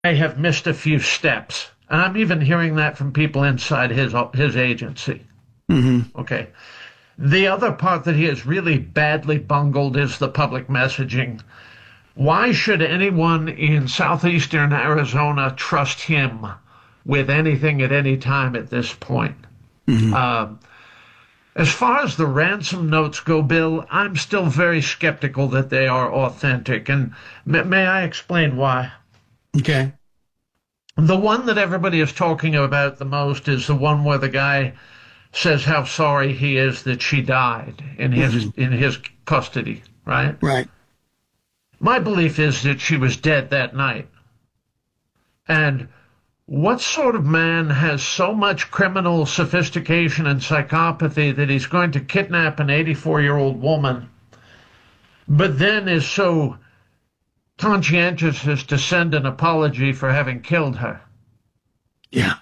may have missed a few steps. And I'm even hearing that from people inside his agency. Mm-hmm. Okay. The other part that he has really badly bungled is the public messaging. Why should anyone in southeastern Arizona trust him with anything at any time at this point? Mm-hmm. As far as the ransom notes go, Bill, I'm still very skeptical that they are authentic. And may I explain why? Okay. The one that everybody is talking about the most is the one where the guy says how sorry he is that she died in his custody, right? Right. My belief is that she was dead that night. And what sort of man has so much criminal sophistication and psychopathy that he's going to kidnap an 84-year-old woman, but then is so conscientious as to send an apology for having killed her? Yeah.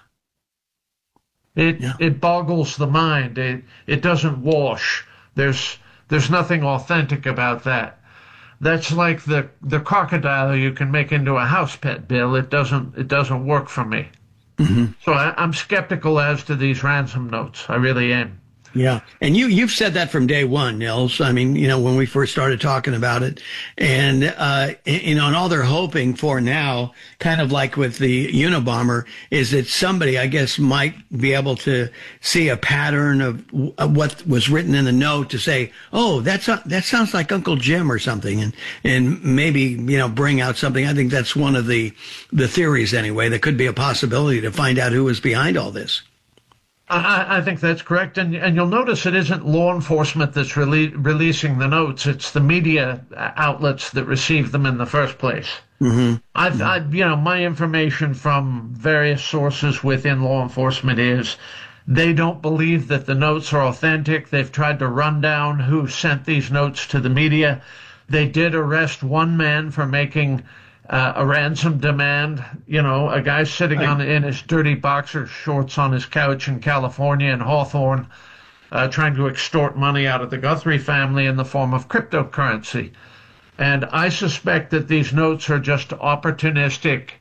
It boggles the mind. It doesn't wash. There's nothing authentic about that. That's like the crocodile you can make into a house pet, Bill. It doesn't work for me. Mm-hmm. So I'm skeptical as to these ransom notes. I really am. Yeah. And you've said that from day one, Nils. I mean, when we first started talking about it, and, and all they're hoping for now, kind of like with the Unabomber, is that somebody, I guess, might be able to see a pattern of what was written in the note to say, oh, that sounds like Uncle Jim or something. And maybe, bring out something. I think that's one of the theories anyway. That could be a possibility to find out who was behind all this. I think that's correct, and you'll notice it isn't law enforcement that's releasing the notes; it's the media outlets that receive them in the first place. Mm-hmm. My information from various sources within law enforcement is they don't believe that the notes are authentic. They've tried to run down who sent these notes to the media. They did arrest one man for making a ransom demand, a guy sitting in his dirty boxer shorts on his couch in California in Hawthorne, trying to extort money out of the Guthrie family in the form of cryptocurrency. And I suspect that these notes are just opportunistic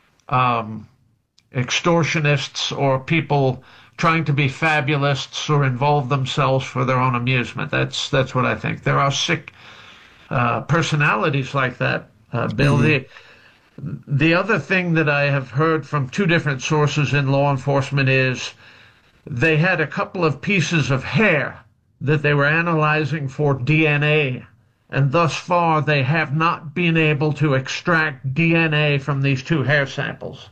extortionists or people trying to be fabulists or involve themselves for their own amusement. That's what I think. There are sick personalities like that. Bill, the other thing that I have heard from two different sources in law enforcement is they had a couple of pieces of hair that they were analyzing for DNA, and thus far they have not been able to extract DNA from these two hair samples.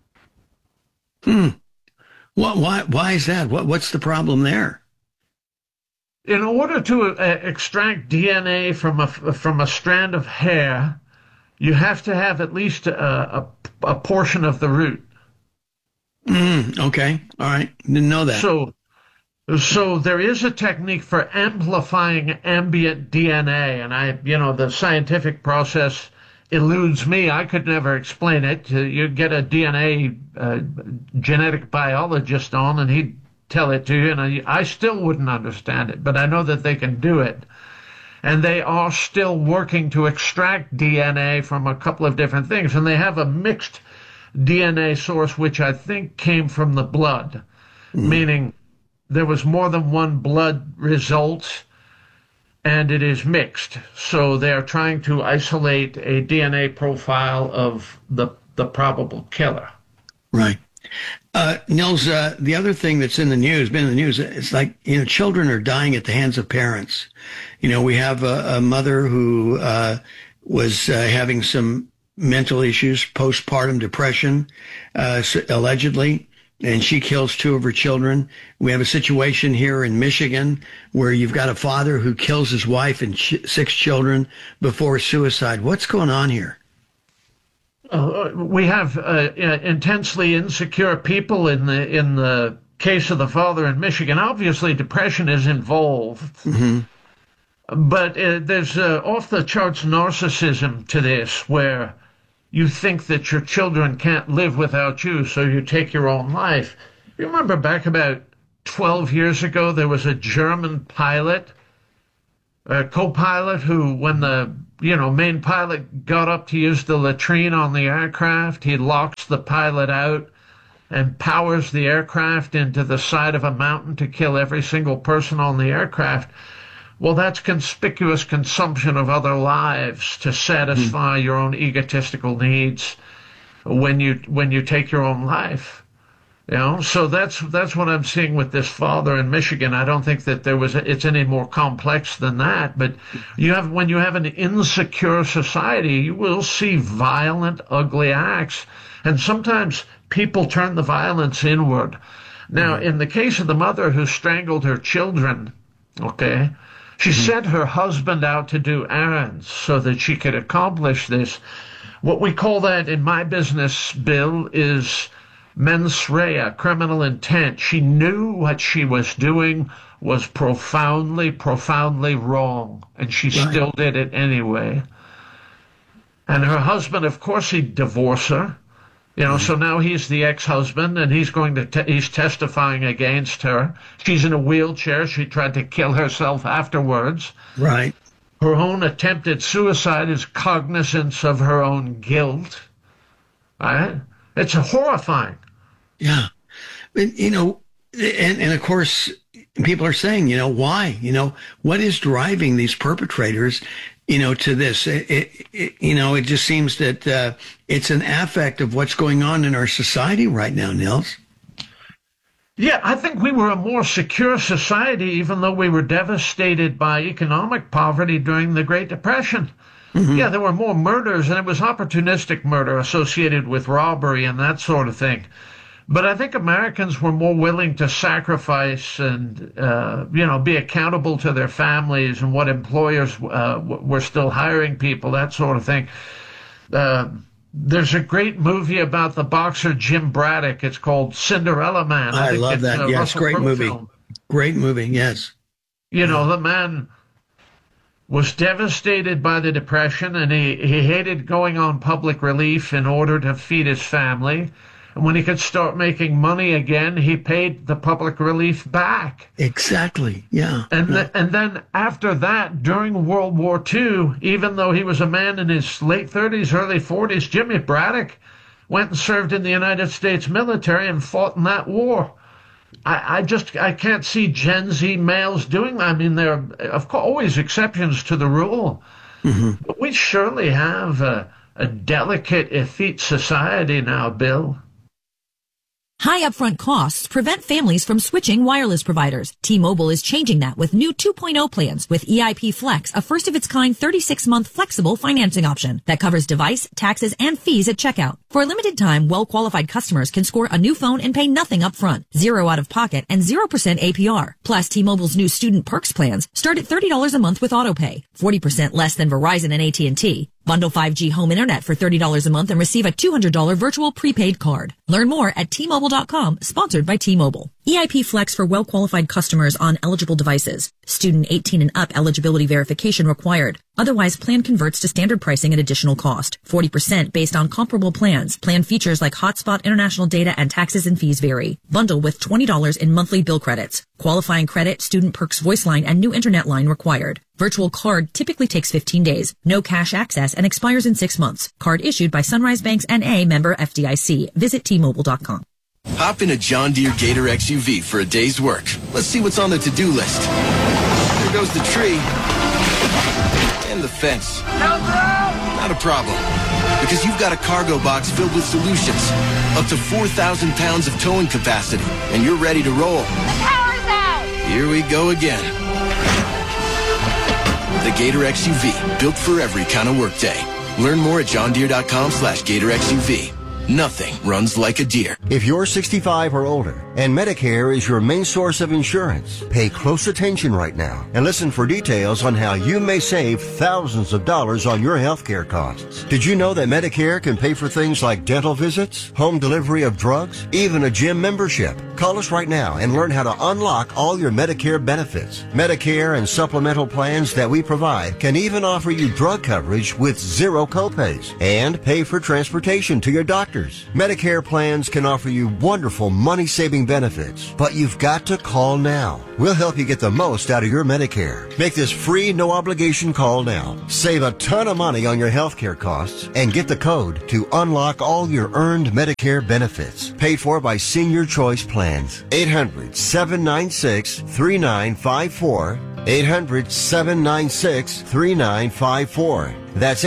Why is that? What's the problem there? In order to extract DNA from a strand of hair, you have to have at least a portion of the root. Okay. All right. Didn't know that. So there is a technique for amplifying ambient DNA, and the scientific process eludes me. I could never explain it. You get a DNA genetic biologist on, and he'd tell it to you, and I still wouldn't understand it, but I know that they can do it. And they are still working to extract DNA from a couple of different things. And they have a mixed DNA source, which I think came from the blood, meaning there was more than one blood result, and it is mixed. So they are trying to isolate a DNA profile of the probable killer. Right. Nils, the other thing that's been in the news, it's like, children are dying at the hands of parents. We have a mother who was having some mental issues, postpartum depression, allegedly, and she kills two of her children. We have a situation here in Michigan where you've got a father who kills his wife and six children before suicide. What's going on here? We have intensely insecure people in the case of the father in Michigan. Obviously, depression is involved, but there's off-the-charts narcissism to this, where you think that your children can't live without you, so you take your own life. You remember back about 12 years ago, there was a German pilot, a co-pilot, who, when the main pilot got up to use the latrine on the aircraft. He locks the pilot out and powers the aircraft into the side of a mountain to kill every single person on the aircraft. Well, that's conspicuous consumption of other lives to satisfy your own egotistical needs when you take your own life. So that's what I'm seeing with this father in Michigan. I don't think that it's any more complex than that. But when you have an insecure society, you will see violent, ugly acts, and sometimes people turn the violence inward. Now, in the case of the mother who strangled her children, okay, she sent her husband out to do errands so that she could accomplish this. What we call that in my business, Bill, is mens rea, criminal intent. She knew what she was doing was profoundly, profoundly wrong, and she still did it anyway. And her husband, of course, he'd divorce her. So now he's the ex-husband, and he's testifying against her. She's in a wheelchair. She tried to kill herself afterwards. Right. Her own attempted suicide is cognizance of her own guilt. Right? It's horrifying. Yeah. And of course, people are saying, why? What is driving these perpetrators, to this? It just seems that it's an affect of what's going on in our society right now, Nils. Yeah, I think we were a more secure society, even though we were devastated by economic poverty during the Great Depression. Yeah, there were more murders, and it was opportunistic murder associated with robbery and that sort of thing. But I think Americans were more willing to sacrifice and, be accountable to their families and what employers were still hiring people, that sort of thing. There's a great movie about the boxer Jim Braddock. It's called Cinderella Man. I love that. Yes, great movie. Film. Great movie, yes. The man was devastated by the Depression, and he hated going on public relief in order to feed his family. And when he could start making money again, he paid the public relief back. Exactly, yeah. And then after that, during World War II, even though he was a man in his late 30s, early 40s, Jimmy Braddock went and served in the United States military and fought in that war. I can't see Gen Z males doing that. I mean, there are, of course, always exceptions to the rule. But we surely have a delicate, effete society now, Bill. High upfront costs prevent families from switching wireless providers. T-Mobile is changing that with new 2.0 plans with EIP Flex, a first-of-its-kind 36-month flexible financing option that covers device, taxes, and fees at checkout. For a limited time, well-qualified customers can score a new phone and pay nothing up front, 0 out of pocket, and 0% APR. Plus, T-Mobile's new Student Perks plans start at $30 a month with autopay, 40% less than Verizon and AT&T. Bundle 5G home internet for $30 a month and receive a $200 virtual prepaid card. Learn more at T-Mobile.com, sponsored by T-Mobile. EIP Flex for well-qualified customers on eligible devices. Student 18 and up eligibility verification required. Otherwise, plan converts to standard pricing at additional cost. 40% based on comparable plans. Plan features like hotspot, international data, and taxes and fees vary. Bundle with $20 in monthly bill credits. Qualifying credit, Student Perks voice line, and new internet line required. Virtual card typically takes 15 days. No cash access and expires in 6 months. Card issued by Sunrise Banks N.A. member FDIC. Visit T-Mobile.com. Hop in a John Deere Gator XUV for a day's work. Let's see what's on the to-do list. There goes the tree. And the fence. Not a problem. Because you've got a cargo box filled with solutions. Up to 4,000 pounds of towing capacity. And you're ready to roll. The power's out! Here we go again. The Gator XUV, built for every kind of workday. Learn more at johndeere.com/Gator XUV. Nothing runs like a deer. If you're 65 or older and Medicare is your main source of insurance, pay close attention right now and listen for details on how you may save thousands of dollars on your health care costs. Did you know that Medicare can pay for things like dental visits, home delivery of drugs, even a gym membership? Call us right now and learn how to unlock all your Medicare benefits. Medicare and supplemental plans that we provide can even offer you drug coverage with zero copays and pay for transportation to your doctor doctors. Medicare plans can offer you wonderful money-saving benefits, but you've got to call now. We'll help you get the most out of your Medicare. Make this free, no-obligation call now. Save a ton of money on your healthcare costs and get the code to unlock all your earned Medicare benefits. Paid for by Senior Choice Plans. 800-796-3954. 800-796-3954. That's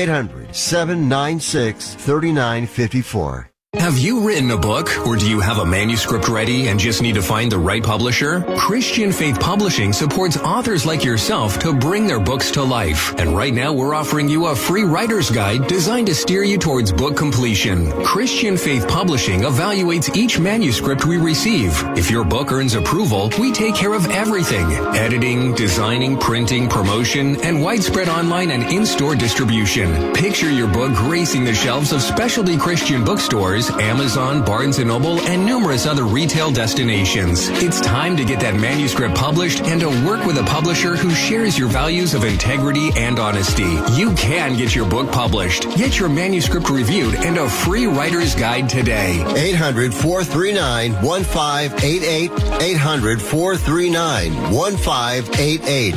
800-796-3954. Have you written a book, or do you have a manuscript ready and just need to find the right publisher? Christian Faith Publishing supports authors like yourself to bring their books to life. And right now we're offering you a free writer's guide designed to steer you towards book completion. Christian Faith Publishing evaluates each manuscript we receive. If your book earns approval, we take care of everything: editing, designing, printing, promotion, and widespread online and in-store distribution. Picture your book gracing the shelves of specialty Christian bookstores, Amazon, Barnes & Noble, and numerous other retail destinations. It's time to get that manuscript published and to work with a publisher who shares your values of integrity and honesty. You can get your book published. Get your manuscript reviewed and a free writer's guide today. 800-439-1588. 800-439-1588.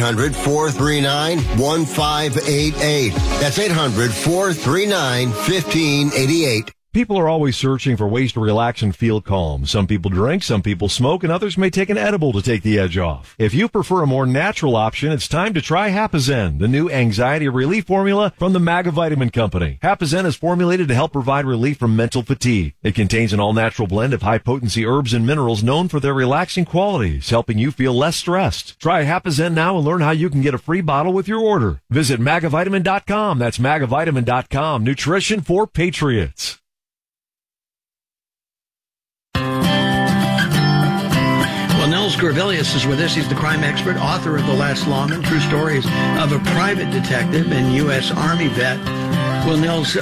800-439-1588. That's 800-439-1588. People are always searching for ways to relax and feel calm. Some people drink, some people smoke, and others may take an edible to take the edge off. If you prefer a more natural option, it's time to try Hapazen, the new anxiety relief formula from the Magavitamin Company. Hapazen is formulated to help provide relief from mental fatigue. It contains an all-natural blend of high-potency herbs and minerals known for their relaxing qualities, helping you feel less stressed. Try Hapazen now and learn how you can get a free bottle with your order. Visit Magavitamin.com. That's Magavitamin.com. Nutrition for Patriots. Well, Nels Gravilius is with us. He's the crime expert, author of The Last Lawman, True Stories of a Private Detective and U.S. Army Vet. Well, Nels,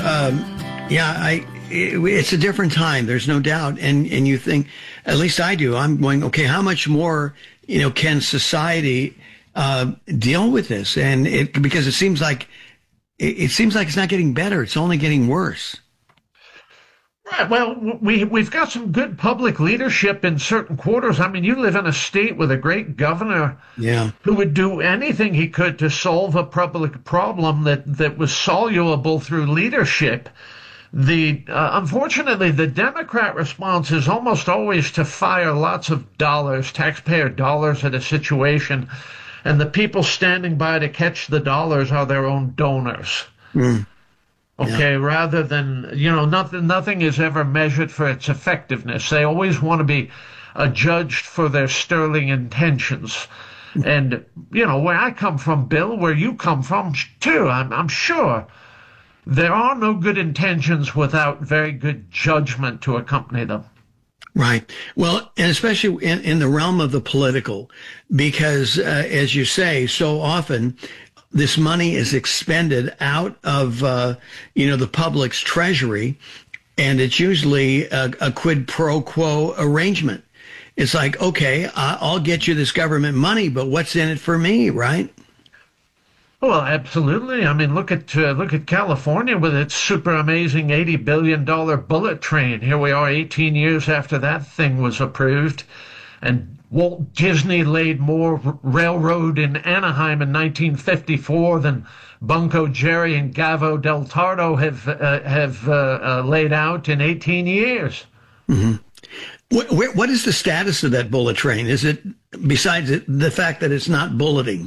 it's a different time. There's no doubt. And you think, at least I do, I'm going, okay, how much more, can society deal with this? And because it seems like it's not getting better. It's only getting worse. Right. Well, we've got some good public leadership in certain quarters. I mean, you live in a state with a great governor who would do anything he could to solve a public problem that was solvable through leadership. Unfortunately, the Democrat response is almost always to fire lots of dollars, taxpayer dollars, at a situation, and the people standing by to catch the dollars are their own donors. Okay, rather than, nothing is ever measured for its effectiveness. They always want to be judged for their sterling intentions. And, where I come from, Bill, where you come from, too, I'm sure there are no good intentions without very good judgment to accompany them. Right. Well, and especially in the realm of the political, because, as you say, so often this money is expended out of, the public's treasury, and it's usually a quid pro quo arrangement. It's like, okay, I'll get you this government money, but what's in it for me, right? Well, absolutely. I mean, look at California with its super amazing $80 billion bullet train. Here we are 18 years after that thing was approved, and Walt Disney laid more railroad in Anaheim in 1954 than Bunko Jerry and Gavo del Tardo have laid out in 18 years. Mm-hmm. What is the status of that bullet train? Is it, besides the fact that it's not bulleting?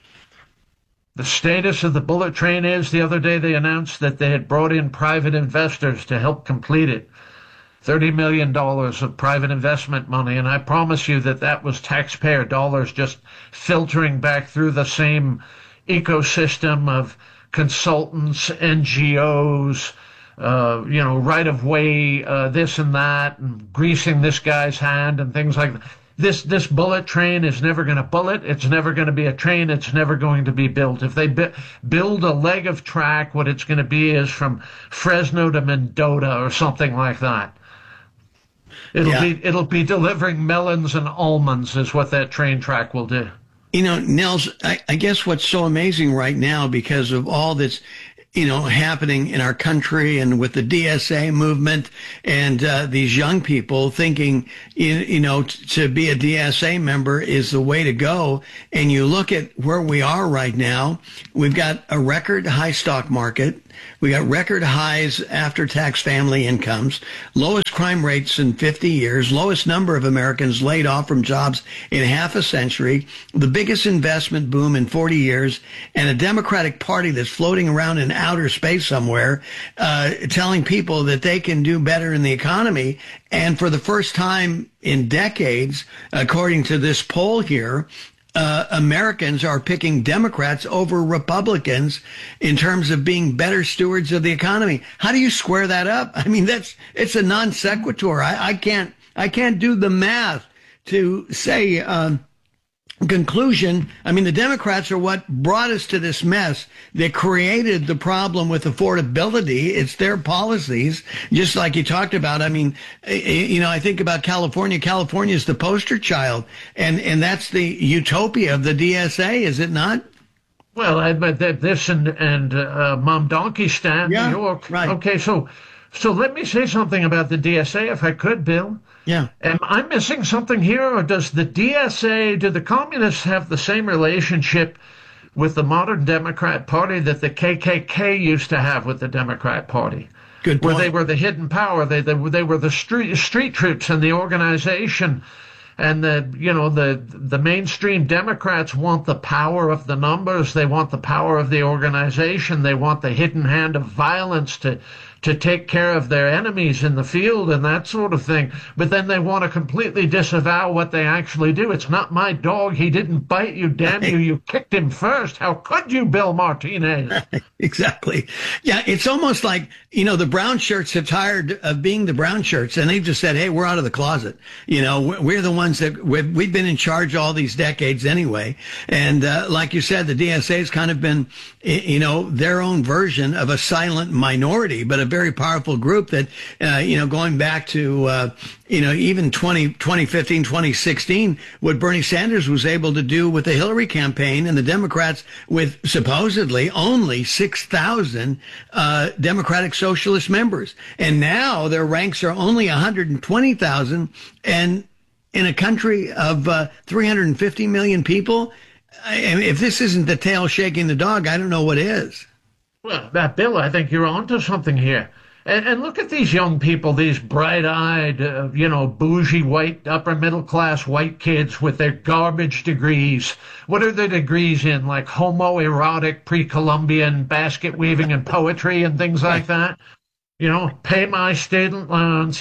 The status of the bullet train is, the other day they announced that they had brought in private investors to help complete it. $30 million of private investment money, and I promise you that was taxpayer dollars just filtering back through the same ecosystem of consultants, NGOs, right-of-way, this and that, and greasing this guy's hand and things like that. This bullet train is never going to bullet. It's never going to be a train. It's never going to be built. If they build a leg of track, what it's going to be is from Fresno to Mendota or something like that. It'll be delivering melons and almonds is what that train track will do. Nels, I guess what's so amazing right now, because of all this happening in our country and with the DSA movement and these young people thinking, to be a DSA member is the way to go. And you look at where we are right now, we've got a record high stock market. We got record highs after-tax family incomes, lowest crime rates in 50 years, lowest number of Americans laid off from jobs in half a century, the biggest investment boom in 40 years, and a Democratic Party that's floating around in outer space somewhere, telling people that they can do better in the economy. And for the first time in decades, according to this poll here, Americans are picking Democrats over Republicans in terms of being better stewards of the economy. How do you square that up? I mean, it's a non sequitur. I can't do the math to say, conclusion. I mean, the Democrats are what brought us to this mess. They created the problem with affordability. It's their policies, just like you talked about. I mean, I think about California. California is the poster child, and that's the utopia of the DSA, is it not? Well, I admit that this and Mom Donkey Stand, yeah, New York. Right. Okay, so let me say something about the DSA, if I could, Bill. Yeah. Am I missing something here, or does the DSA, do the communists have the same relationship with the modern Democrat Party that the KKK used to have with the Democrat Party? Good point. Where they were the hidden power, they were the street troops and the organization, and the mainstream Democrats want the power of the numbers, they want the power of the organization, they want the hidden hand of violence to take care of their enemies in the field and that sort of thing. But then they want to completely disavow what they actually do. It's not my dog. He didn't bite you. Damn you. You kicked him first. How could you, Bill Martinez? Exactly. Yeah, it's almost like, the brown shirts have tired of being the brown shirts, and they've just said, hey, we're out of the closet. We're the ones that we've been in charge all these decades anyway. And like you said, the DSA has kind of been, their own version of a silent minority, but a very powerful group that, going back to, even 2015, 2016, what Bernie Sanders was able to do with the Hillary campaign and the Democrats with supposedly only 6,000 Democratic Socialist members. And now their ranks are only 120,000. And in a country of 350 million people, if this isn't the tail shaking the dog, I don't know what is. Well, Bill, I think you're onto something here. And look at these young people, these bright-eyed, bougie, white, upper-middle-class white kids with their garbage degrees. What are their degrees in? Like homoerotic, pre-Columbian basket weaving and poetry and things like that? Pay my student loans,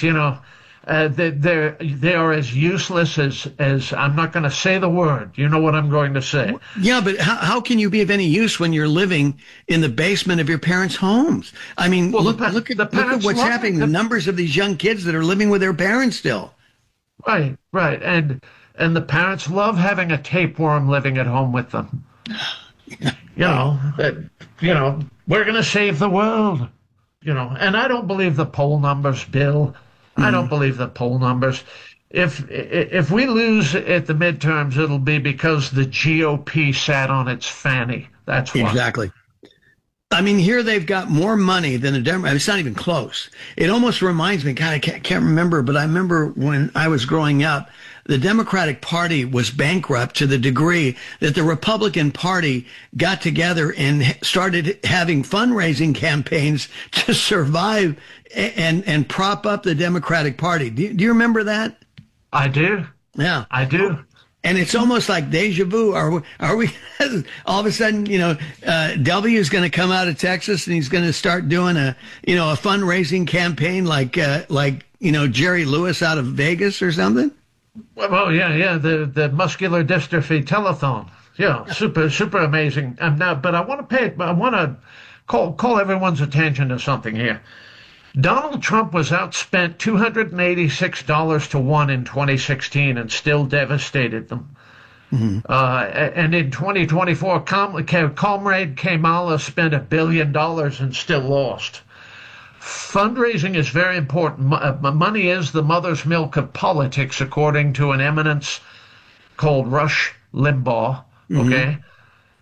they are as useless as I'm not going to say the word. You know what I'm going to say. Yeah, but how can you be of any use when you're living in the basement of your parents' homes? I mean, look at what's happening. The numbers of these young kids that are living with their parents still. Right. And the parents love having a tapeworm living at home with them. We're going to save the world. And I don't believe the poll numbers, Bill. I don't believe the poll numbers. If we lose at the midterms, it'll be because the GOP sat on its fanny. That's why. Exactly. I mean, here they've got more money than the Democrats. It's not even close. It almost reminds me, God, I can't remember, but I remember when I was growing up, the Democratic Party was bankrupt to the degree that the Republican Party got together and started having fundraising campaigns to survive and prop up the Democratic Party. Do you remember that? I do. Yeah. I do. And it's almost like deja vu. Are we all of a sudden, W is going to come out of Texas and he's going to start doing a fundraising campaign like Jerry Lewis out of Vegas or something? Well, yeah, the muscular dystrophy telethon. Yeah, super amazing. But I want to call everyone's attention to something here. Donald Trump was outspent $286 to 1 in 2016 and still devastated them. Mm-hmm. And in 2024, Comrade Kamala spent $1 billion and still lost. Fundraising is very important. Money is the mother's milk of politics, according to an eminence called Rush Limbaugh. Okay.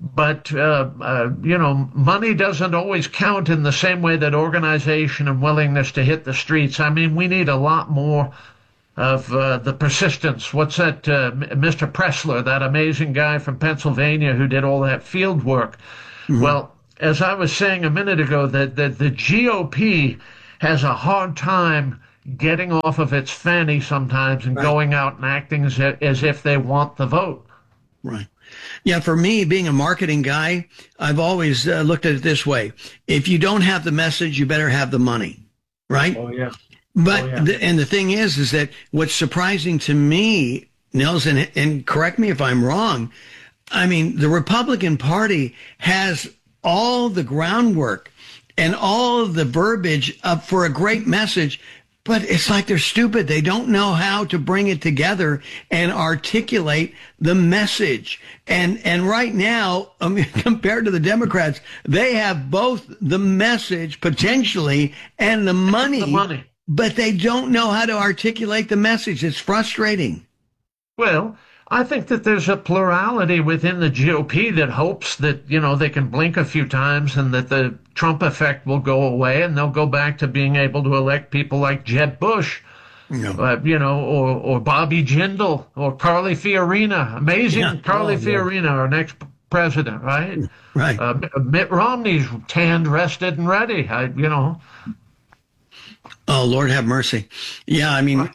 But, money doesn't always count in the same way that organization and willingness to hit the streets. I mean, we need a lot more of the persistence. What's that, Mr. Pressler, that amazing guy from Pennsylvania who did all that field work? Mm-hmm. Well, as I was saying a minute ago, that the GOP has a hard time getting off of its fanny sometimes and going out and acting as if they want the vote. Right. Yeah, for me, being a marketing guy, I've always looked at it this way. If you don't have the message, you better have the money, right? Oh, yeah. But, and the thing is that what's surprising to me, Nils, and correct me if I'm wrong, I mean, the Republican Party has all the groundwork and all of the verbiage up for a great message, but it's like they're stupid. They don't know how to bring it together and articulate the message. And right now, I mean, compared to the Democrats, they have both the message potentially and the money. But they don't know how to articulate the message. It's frustrating. Well, I think that there's a plurality within the GOP that hopes that, they can blink a few times and that the Trump effect will go away and they'll go back to being able to elect people like Jeb Bush, or Bobby Jindal or Carly Fiorina. Amazing Carly Fiorina, our next president, right? Right. Mitt Romney's tanned, rested, and ready. Oh, Lord have mercy. Yeah, I mean,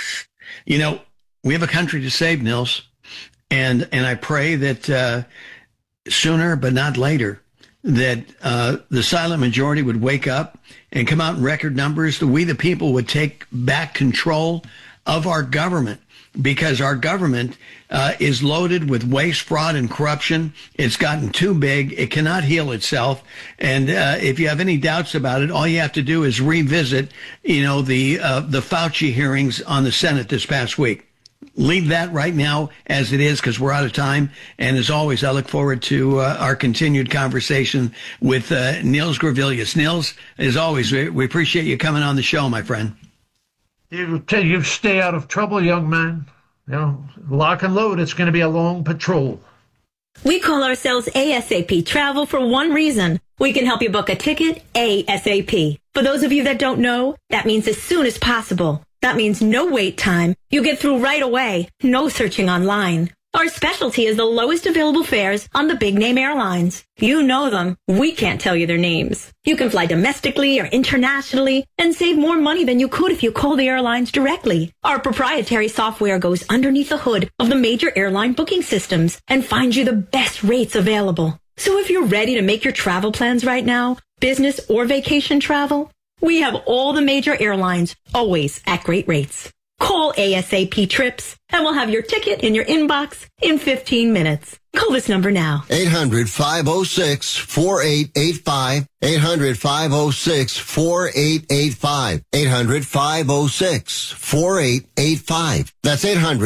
we have a country to save, Nils, and I pray that sooner but not later that the silent majority would wake up and come out in record numbers, that we the people would take back control of our government, because our government is loaded with waste, fraud, and corruption. It's gotten too big. It cannot heal itself. And if you have any doubts about it, all you have to do is revisit, the Fauci hearings on the Senate this past week. Leave that right now as it is, because we're out of time. And as always, I look forward to our continued conversation with Nils Gravilius. Nils, as always, we appreciate you coming on the show, my friend. You stay out of trouble, young man. Lock and load. It's going to be a long patrol. We call ourselves ASAP Travel for one reason. We can help you book a ticket ASAP. For those of you that don't know, that means as soon as possible. That means no wait time. You get through right away. No searching online. Our specialty is the lowest available fares on the big name airlines. You know them. We can't tell you their names. You can fly domestically or internationally and save more money than you could if you call the airlines directly. Our proprietary software goes underneath the hood of the major airline booking systems and finds you the best rates available. So if you're ready to make your travel plans right now, business or vacation travel, we have all the major airlines, always at great rates. Call ASAP Trips, and we'll have your ticket in your inbox in 15 minutes. Call this number now. 800-506-4885. 800-506-4885. 800-506-4885. That's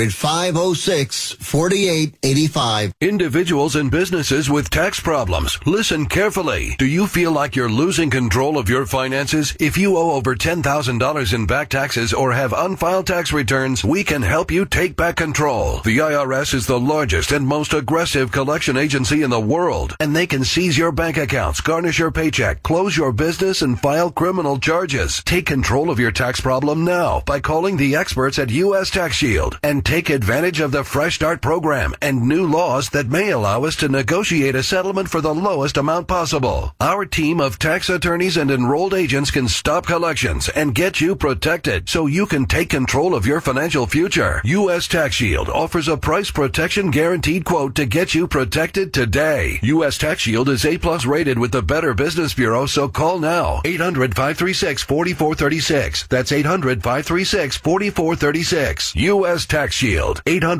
800-506-4885. Individuals and businesses with tax problems, listen carefully. Do you feel like you're losing control of your finances? If you owe over $10,000 in back taxes or have unfiled tax returns, we can help you take back control. The IRS is the largest and most aggressive collection agency in the world, and they can seize your bank accounts, garnish your paycheck, close your business, and file criminal charges. Take control of your tax problem now by calling the experts at U.S. Tax Shield and take advantage of the Fresh Start program and new laws that may allow us to negotiate a settlement for the lowest amount possible. Our team of tax attorneys and enrolled agents can stop collections and get you protected so you can take control of your financial future. U.S. Tax Shield offers a price protection guaranteed quote to get you protected today. U.S. Tax Shield is A+ rated with the Better Business Bureau, so call now. 800-536-4436. That's 800-536-4436. U.S. Tax Shield.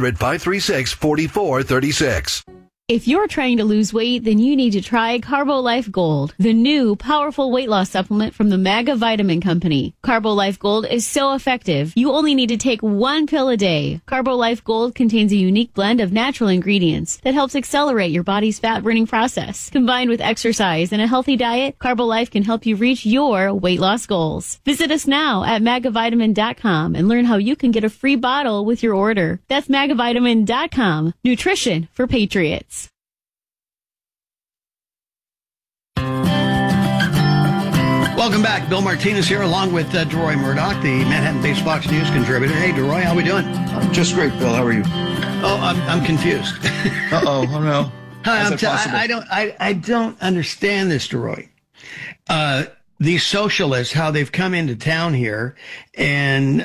800-536-4436. If you're trying to lose weight, then you need to try CarboLife Gold, the new powerful weight loss supplement from the MAGA Vitamin Company. CarboLife Gold is so effective, you only need to take one pill a day. CarboLife Gold contains a unique blend of natural ingredients that helps accelerate your body's fat-burning process. Combined with exercise and a healthy diet, CarboLife can help you reach your weight loss goals. Visit us now at magavitamin.com and learn how you can get a free bottle with your order. That's magavitamin.com. Nutrition for patriots. Welcome back. Bill Martinez here, along with DeRoy Murdoch, the Manhattan-based Fox News contributor. Hey, DeRoy, how we doing? Just great, Bill. How are you? Oh, I'm confused. Oh no. I don't understand this, DeRoy. These socialists, how they've come into town here, and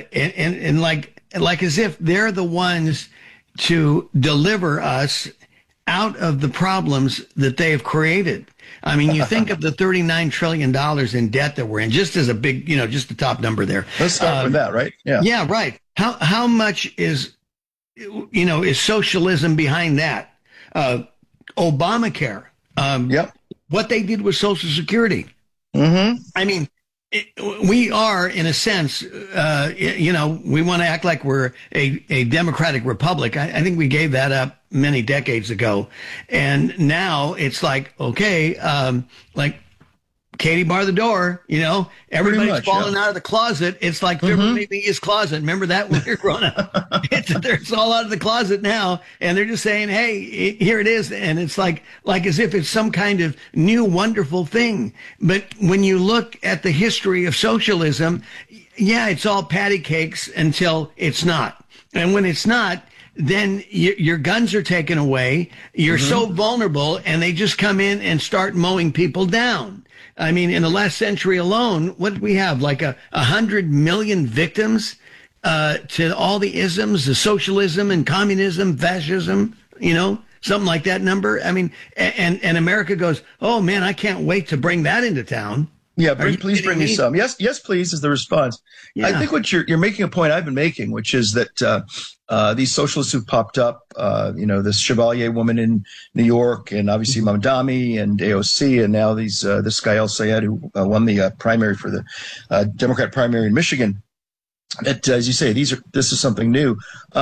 like as if they're the ones to deliver us out of the problems that they have created. I mean, you think of the $39 trillion in debt that we're in, just as a big, just the top number there. Let's start with that, right? Yeah. Yeah, right. How much is socialism behind that? Obamacare. Yep. What they did with Social Security. Mm-hmm. I mean, we are, in a sense, we want to act like we're a democratic republic. I think we gave that up many decades ago. And now it's like, okay, like Katie bar the door, everybody's falling out of the closet. It's like Fibber-McGee's closet. Remember that when you're growing up? It's all out of the closet now. And they're just saying, hey, here it is. And it's like as if it's some kind of new, wonderful thing. But when you look at the history of socialism, yeah, it's all patty cakes until it's not. And when it's not, then your guns are taken away. You're so vulnerable, and they just come in and start mowing people down. I mean, in the last century alone, what did we have? Like 100 million victims to all the isms, the socialism and communism, fascism, something like that number. I mean, and America goes, oh man, I can't wait to bring that into town. Yeah, please bring me some. Yes, please, is the response. Yeah. I think what you're making a point I've been making, which is that these socialists who've popped up, this Chevalier woman in New York, and obviously Mamdani and AOC, and now this guy El Sayed who won the primary for the Democrat primary in Michigan. That, as you say, this is something new.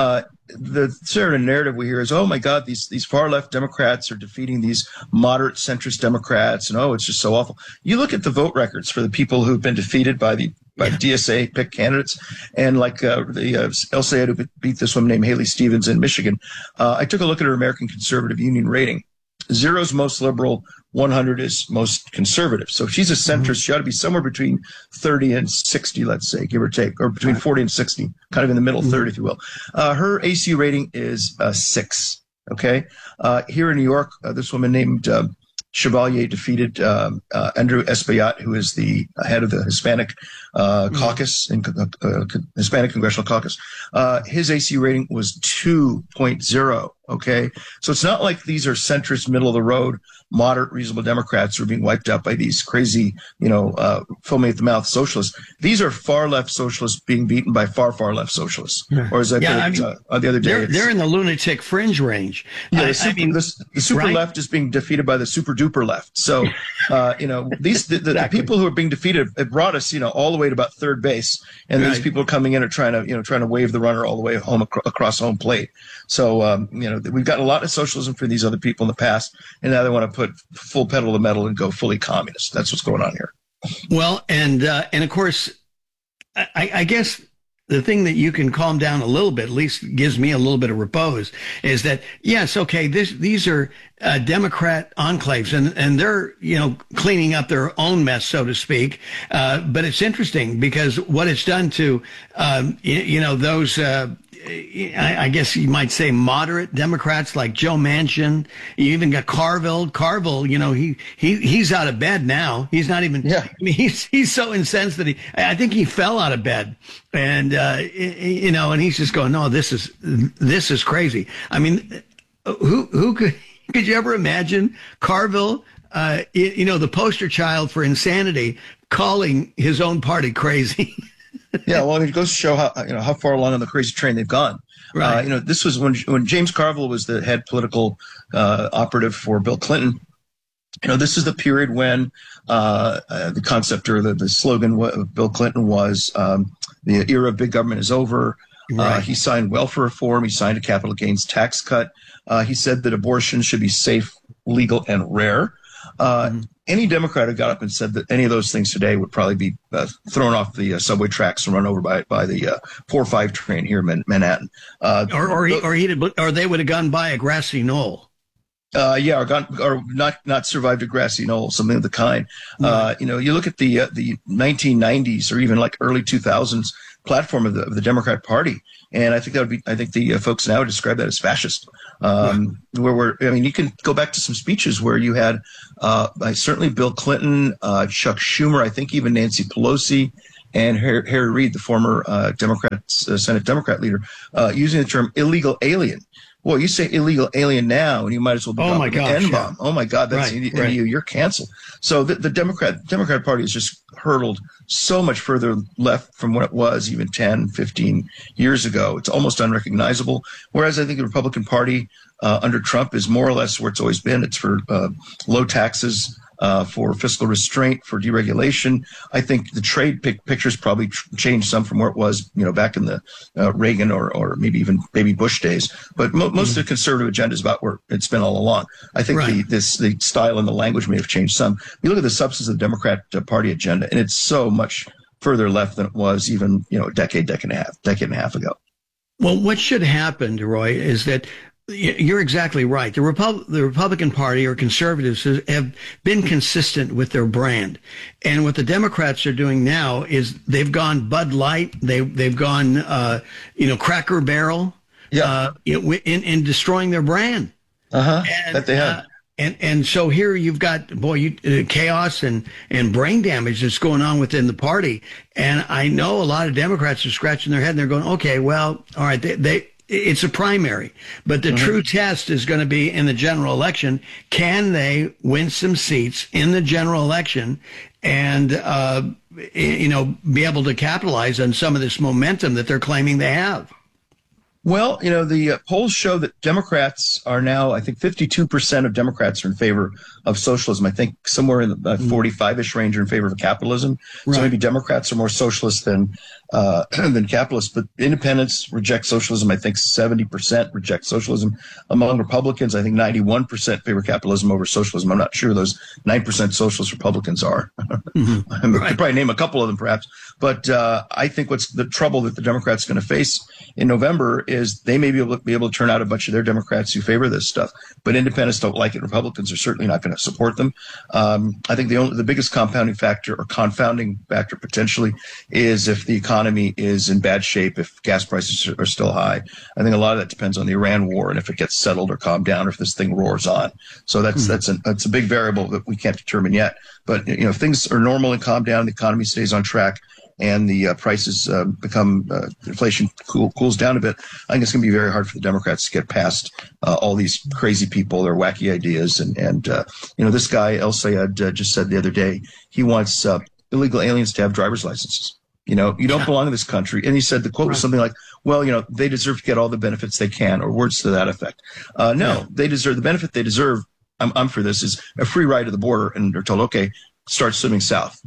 The sort of narrative we hear is, oh my God, these far left Democrats are defeating these moderate centrist Democrats, and it's just so awful. You look at the vote records for the people who've been defeated by the DSA picked candidates, and like El Sayed who beat this woman named Haley Stevens in Michigan. I took a look at her American Conservative Union rating. 0 is most liberal, 100 is most conservative. So if she's a centrist, she ought to be somewhere between 30 and 60, let's say, give or take, or between 40 and 60, kind of in the middle third, if you will. Her AC rating is 6. Okay. Here in New York, this woman named Chevalier defeated Andrew Espaillat, who is the head of the Hispanic caucus, Hispanic Congressional Caucus. His AC rating was 2.0. Okay, so it's not like these are centrist, middle of the road, moderate, reasonable Democrats who are being wiped out by these crazy, foamy at the mouth socialists. These are far left socialists being beaten by far left socialists. Or as I put the other day, they're in the lunatic fringe range. Yeah, the super left is being defeated by the super duper left. So, the people who are being defeated have brought us, all the way to about third base, and these people are coming in and trying to wave the runner all the way home across home plate. So, we've gotten a lot of socialism for these other people in the past, and now they want to put full pedal to the metal and go fully communist. That's what's going on here. Well, and of course, I guess the thing that you can calm down a little bit, at least gives me a little bit of repose, is that, yes, okay, these are Democrat enclaves, and they're, cleaning up their own mess, so to speak. But it's interesting because what it's done to, those, I guess you might say moderate Democrats like Joe Manchin. You even got Carville. Carville, he's out of bed now. He's not even. Yeah. I mean, he's so incensed that I think he fell out of bed, and and he's just going, no, this is crazy. I mean, who could you ever imagine Carville, the poster child for insanity, calling his own party crazy? Yeah, well, it goes to show how far along on the crazy train they've gone. Right. This was when James Carville was the head political operative for Bill Clinton. This is the period when the concept or the slogan of Bill Clinton was the era of big government is over. Right. He signed welfare reform. He signed a capital gains tax cut. He said that abortion should be safe, legal, and rare. Any Democrat who got up and said that any of those things today would probably be thrown off the subway tracks and run over by the 405 train here in Manhattan. Or they would have gone by a grassy knoll. Or not survived a grassy knoll, something of the kind. You look at the 1990s or even like early 2000s platform of the Democrat Party, and I think the folks now would describe that as fascist. You can go back to some speeches where you had certainly Bill Clinton, Chuck Schumer, I think even Nancy Pelosi, and Harry Reid, the former Senate Democrat leader, using the term illegal alien. Well, you say illegal alien now, and you might as well be dropping an N-bomb. Yeah. Oh my God, that's right. You're canceled. So the Democrat Party has just hurtled so much further left from what it was even 10, 15 years ago. It's almost unrecognizable. Whereas I think the Republican Party under Trump is more or less where it's always been. It's for low taxes, for fiscal restraint, for deregulation. I think the trade picture's probably changed some from where it was, back in the Reagan or maybe even baby Bush days. But most of the conservative agenda is about where it's been all along. I think the style and the language may have changed some. You look at the substance of the Democrat Party agenda, and it's so much further left than it was even, a decade and a half ago. Well, what should happen, Roy, is that you're exactly right. The Republican Party or conservatives have been consistent with their brand. And what the Democrats are doing now is they've gone Bud Light. They've gone, Cracker Barrel, in destroying their brand. That they have. And so here you've got, chaos and brain damage that's going on within the party. And I know a lot of Democrats are scratching their head and they're going, okay, well, all right, it's a primary, but the true test is going to be in the general election. Can they win some seats in the general election and, be able to capitalize on some of this momentum that they're claiming they have? Well, the polls show that Democrats are now, I think 52% of Democrats are in favor of socialism. I think somewhere in the 45-ish range are in favor of capitalism. Right. So maybe Democrats are more socialist than capitalists, but independents reject socialism. I think 70% reject socialism. Among Republicans, I think 91% favor capitalism over socialism. I'm not sure those 9% socialist Republicans are. I could probably name a couple of them perhaps. But I think what's the trouble that the Democrats are going to face in November is they may be able to turn out a bunch of their Democrats who favor this stuff, but independents don't like it. Republicans are certainly not going to support them. I think the biggest confounding factor potentially is if the economy is in bad shape, if gas prices are still high. I think a lot of that depends on the Iran war and if it gets settled or calmed down or if this thing roars on. So that's a big variable that we can't determine yet. But if things are normal and calm down, the economy stays on track, and the prices inflation cools down a bit, I think it's going to be very hard for the Democrats to get past all these crazy people, their wacky ideas. And this guy, El Sayed, just said the other day, he wants illegal aliens to have driver's licenses. You don't belong in this country. And he said the quote was something like, well, they deserve to get all the benefits they can, or words to that effect. No, they deserve the benefit they deserve. I'm for this is a free ride to the border, and they're told, okay, start swimming south.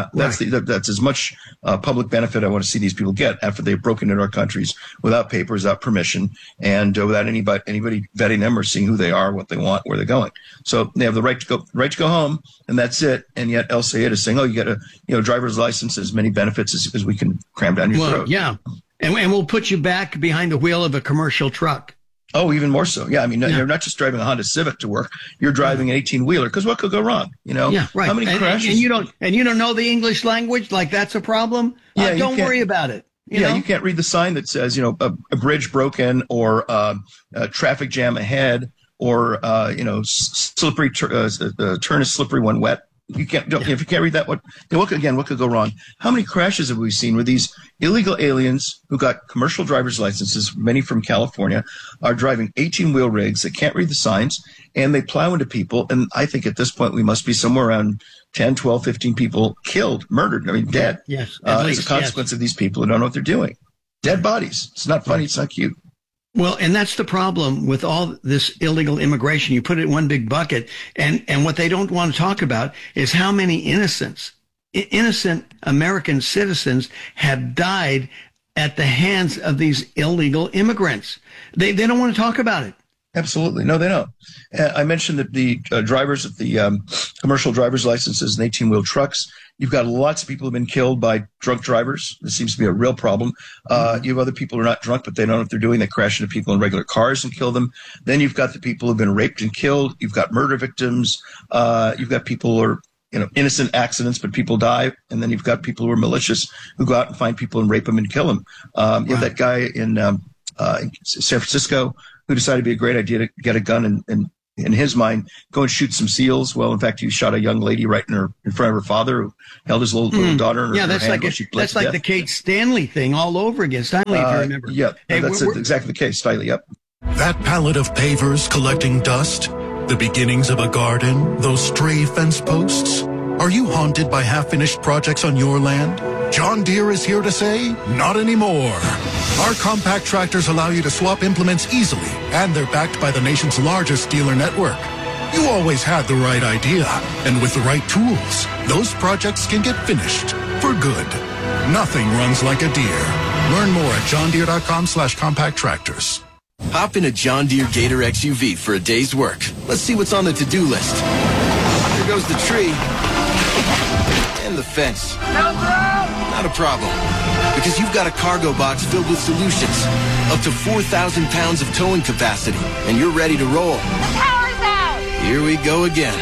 That's as much public benefit I want to see these people get after they've broken into our countries without papers, without permission, and without anybody vetting them or seeing who they are, what they want, where they're going. So they have the right to go home, and that's it. And yet El Sayed is saying, oh, you get a driver's license, as many benefits as we can cram down your throat. Yeah, and we'll put you back behind the wheel of a commercial truck. Oh, even more so. Yeah, I mean, you're not just driving a Honda Civic to work; you're driving an 18-wheeler. Because what could go wrong? Yeah, right. How many crashes? And you don't know the English language? Like that's a problem? Yeah, don't worry about it. You can't read the sign that says, a bridge broken, or a traffic jam ahead, or slippery turn is slippery when wet. You can't. If you can't read that, what could go wrong? How many crashes have we seen where these illegal aliens who got commercial driver's licenses, many from California, are driving 18-wheel rigs that can't read the signs, and they plow into people? And I think at this point we must be somewhere around 10, 12, 15 people killed, murdered. I mean, dead. Yes. As a consequence of these people who don't know what they're doing. Dead bodies. It's not funny. It's not cute. Well, and that's the problem with all this illegal immigration. You put it in one big bucket, and what they don't want to talk about is how many innocent American citizens have died at the hands of these illegal immigrants. They don't want to talk about it. Absolutely. No, they don't. I mentioned that the drivers of the commercial driver's licenses and 18-wheel trucks You've got lots of people who've been killed by drunk drivers. This seems to be a real problem. You have other people who are not drunk, but they don't know what they're doing. They crash into people in regular cars and kill them. Then you've got the people who've been raped and killed. You've got murder victims. You've got people who are, innocent accidents, but people die. And then you've got people who are malicious who go out and find people and rape them and kill them. You have that guy in San Francisco who decided it'd be a great idea to get a gun and in his mind, go and shoot some seals. Well, in fact, he shot a young lady right in front of her father who held his little daughter in her that's hand. That's like the Kate Stanley thing all over again. Stanley, if you remember. Yeah, hey, that's exactly the case. Stanley, yep. That pallet of pavers collecting dust, the beginnings of a garden, those stray fence posts. Are you haunted by half-finished projects on your land? John Deere is here to say, not anymore. Our compact tractors allow you to swap implements easily, and they're backed by the nation's largest dealer network. You always had the right idea, and with the right tools, those projects can get finished for good. Nothing runs like a Deere. Learn more at johndeere.com/compact tractors. Hop in a John Deere Gator XUV for a day's work. Let's see what's on the to-do list. There goes the tree. And the fence. Not a problem. Because you've got a cargo box filled with solutions. Up to 4,000 pounds of towing capacity. And you're ready to roll. The power's out! Here we go again.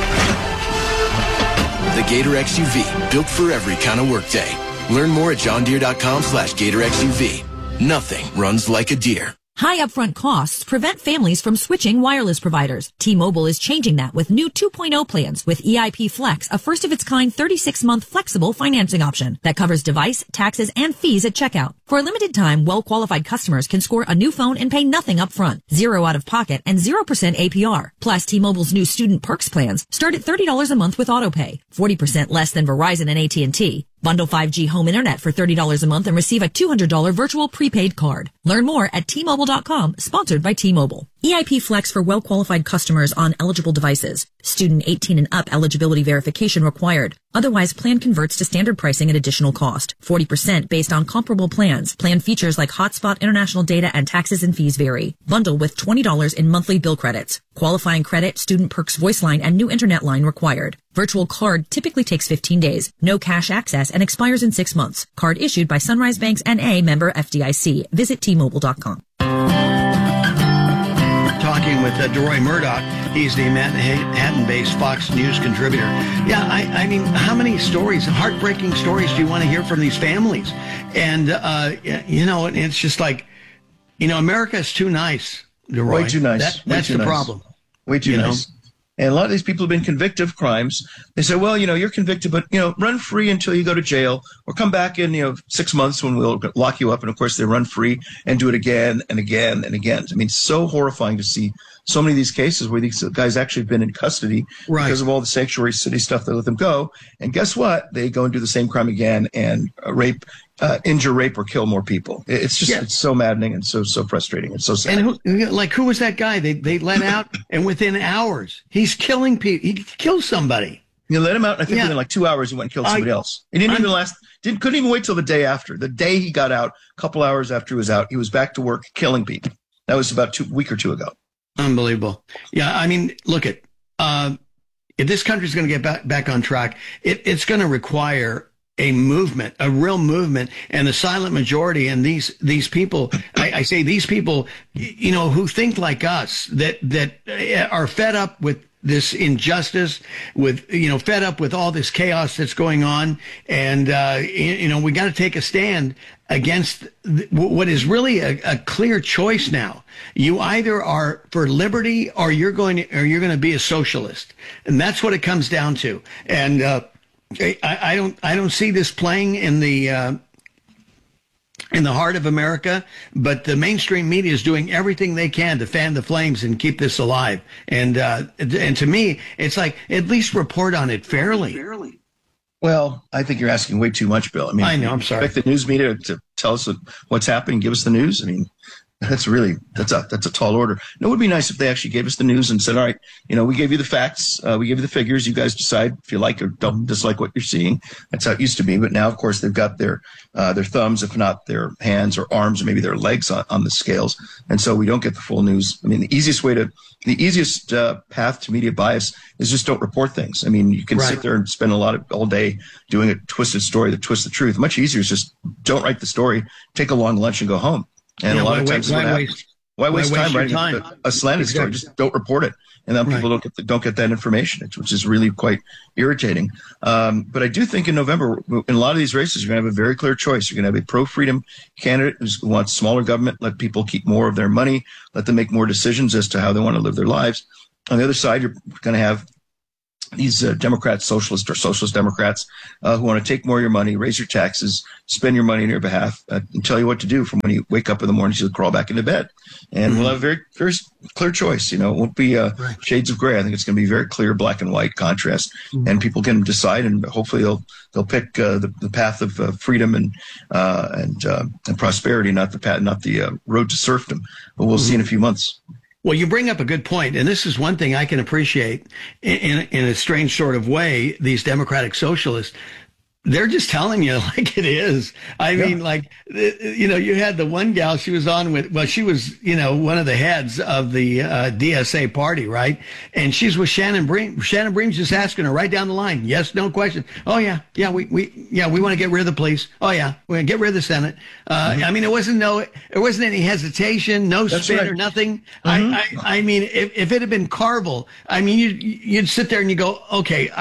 The Gator XUV. Built for every kind of workday. Learn more at johndeere.com/Gator XUV. Nothing runs like a Deere. High upfront costs prevent families from switching wireless providers. T-Mobile is changing that with new 2.0 plans with EIP Flex, a first-of-its-kind 36-month flexible financing option that covers device, taxes, and fees at checkout. For a limited time, well-qualified customers can score a new phone and pay nothing upfront, 0 out of pocket, and 0% APR. Plus, T-Mobile's new Student Perks plans start at $30 a month with autopay, 40% less than Verizon and AT&T. Bundle 5G home internet for $30 a month and receive a $200 virtual prepaid card. Learn more at T-Mobile.com, sponsored by T-Mobile. EIP Flex for well-qualified customers on eligible devices. Student 18 and up eligibility verification required. Otherwise, plan converts to standard pricing at additional cost. 40% based on comparable plans. Plan features like hotspot, international data, and taxes and fees vary. Bundle with $20 in monthly bill credits. Qualifying credit, Student Perks voice line, and new internet line required. Virtual card typically takes 15 days. No cash access and expires in 6 months. Card issued by Sunrise Banks N.A. member FDIC. Visit T-Mobile.com. Talking with DeRoy Murdoch. He's the Manhattan-based Fox News contributor. Yeah, I mean, how many stories, heartbreaking stories do you want to hear from these families? And, it's just like, America is too nice, DeRoy. Way too nice. That's the problem. Way too nice. And a lot of these people have been convicted of crimes. They say, well, you're convicted, but, run free until you go to jail or come back in, 6 months when we'll lock you up. And, of course, they run free and do it again and again and again. I mean, it's so horrifying to see so many of these cases where these guys actually have been in custody because of all the sanctuary city stuff that let them go. And guess what? They go and do the same crime again and injure, rape, or kill more people. It's just it's so maddening and so frustrating and so sad. And who was that guy they let out? And within hours, he's killing people. He killed somebody. You let him out, and I think within like 2 hours, he went and killed somebody else. He didn't even couldn't even wait till the day after. The day he got out, a couple hours after he was out, he was back to work killing people. That was about a week or two ago. Unbelievable. Yeah, I mean, look at if this country's going to get back on track, it's going to require a movement, a real movement, and the silent majority. And these people, I say these people, who think like us, that are fed up with this injustice, with fed up with all this chaos that's going on, and we got to take a stand against what is really a clear choice now. You either are for liberty or you're going to be a socialist, and that's what it comes down to. And I don't see this playing in the heart of America, but the mainstream media is doing everything they can to fan the flames and keep this alive. And to me, it's like, at least report on it fairly. Well, I think you're asking way too much, Bill. I mean, I know. I'm sorry. Expect the news media to tell us what's happening, give us the news. I mean, That's a tall order. And it would be nice if they actually gave us the news and said, all right, we gave you the facts, we gave you the figures. You guys decide if you like or don't dislike what you're seeing. That's how it used to be. But now, of course, they've got their thumbs, if not their hands or arms, or maybe their legs on the scales. And so we don't get the full news. I mean, the easiest path to media bias is just don't report things. I mean, you can sit there and spend all day doing a twisted story that twists the truth. Much easier is just don't write the story, take a long lunch and go home. And a lot of times, why waste time writing a slanted story? Just don't report it, and then people don't get that information, which is really quite irritating. But I do think in November, in a lot of these races, you're going to have a very clear choice. You're going to have a pro-freedom candidate who wants smaller government, let people keep more of their money, let them make more decisions as to how they want to live their lives. On the other side, you're going to have these Democrats, socialist Democrats, who want to take more of your money, raise your taxes, spend your money on your behalf, and tell you what to do from when you wake up in the morning to crawl back into bed. And we'll have a very, very clear choice. It won't be shades of gray. I think it's going to be very clear, black and white contrast, and people can decide. And hopefully they'll pick the path of freedom and prosperity, not the road to serfdom. But we'll see in a few months. Well, you bring up a good point, and this is one thing I can appreciate in a strange sort of way. These democratic socialists, they're just telling you like it is. I mean, you had the one gal, she was she was, one of the heads of the DSA party, right? And she's with Shannon Bream. Shannon Bream's just asking her right down the line, yes, no question. Oh yeah, we want to get rid of the police. Oh yeah, we're gonna get rid of the Senate. I mean, there wasn't any hesitation, no spin or nothing. I mean, if it had been Carville, I mean, you'd sit there and you go, okay,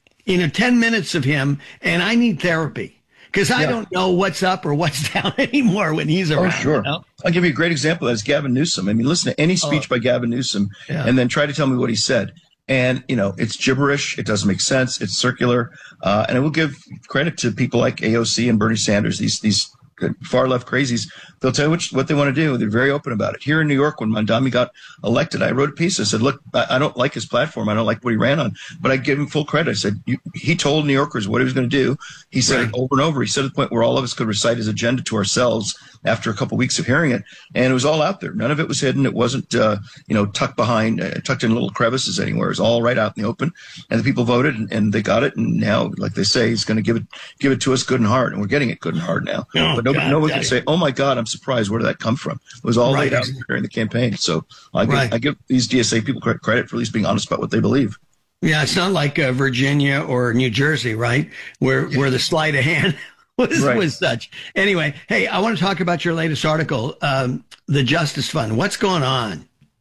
10 minutes of him, and I need therapy because I don't know what's up or what's down anymore when he's around. Oh, sure. I'll give you a great example. That's Gavin Newsom. I mean, listen to any speech by Gavin Newsom and then try to tell me what he said. And, it's gibberish. It doesn't make sense. It's circular. And I will give credit to people like AOC and Bernie Sanders, these far left crazies. They'll tell you what they want to do. They're very open about it. Here in New York, when Mamdani got elected, I wrote a piece. I said, look, I don't like his platform. I don't like what he ran on, but I give him full credit. I said, he told New Yorkers what he was going to do. He said it over and over. He said at the point where all of us could recite his agenda to ourselves after a couple of weeks of hearing it. And it was all out there. None of it was hidden. It wasn't, tucked in little crevices anywhere. It was all right out in the open. And the people voted and they got it. And now, like they say, he's going to give it to us good and hard. And we're getting it good and hard now. But no one can say, oh my God, I'm surprised. Where did that come from? It was all laid out during the campaign. So I give these DSA people credit for at least being honest about what they believe. Yeah, it's not like Virginia or New Jersey, right? Where the sleight of hand was such. Anyway, hey, I want to talk about your latest article, the Justice Fund. What's going on?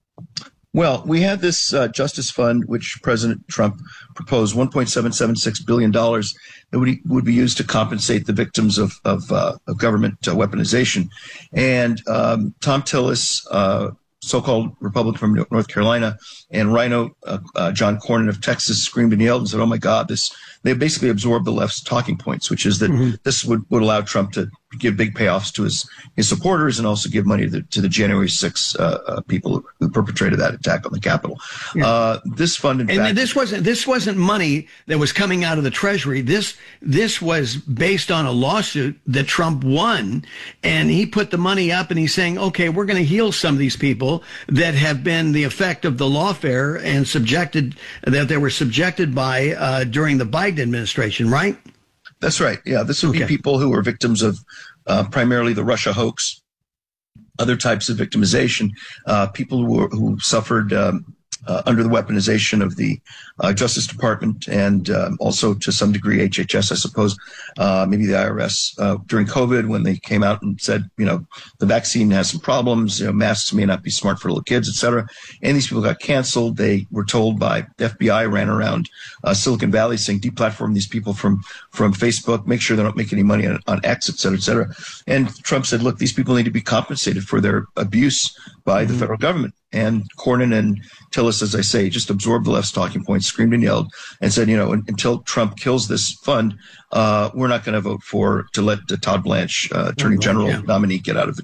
Well, we had this Justice Fund, which President Trump proposed $1.776 billion that would be used to compensate the victims of government weaponization. And Tom Tillis, so-called Republican from North Carolina, and Rhino John Cornyn of Texas screamed and yelled and said, oh, my God, they basically absorbed the left's talking points, which is that this would allow Trump to give big payoffs to his supporters and also give money to the January 6 people who perpetrated that attack on the Capitol. Yeah. This fund, in fact, this wasn't money that was coming out of the Treasury. This was based on a lawsuit that Trump won, and he put the money up and he's saying, okay, we're going to heal some of these people that have been the effect of the lawfare and they were subjected by during the Biden administration, right? That's right. Yeah, this would be people who were victims of primarily the Russia hoax, other types of victimization, people who suffered under the weaponization of the Justice Department and also to some degree HHS, I suppose, maybe the IRS during COVID when they came out and said, the vaccine has some problems, masks may not be smart for little kids, et cetera. And these people got canceled. They were told by the FBI ran around Silicon Valley saying deplatform these people from Facebook, make sure they don't make any money on X, et cetera, et cetera. And Trump said, look, these people need to be compensated for their abuse by the federal government. And Cornyn and Tillis, as I say, just absorbed the left's talking points, screamed and yelled, and said, until Trump kills this fund, we're not going to vote to let Todd Blanche, Attorney General nominee, get out of the